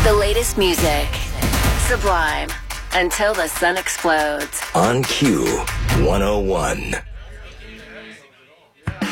The latest music. Sublime. Until the sun explodes. On Q 101.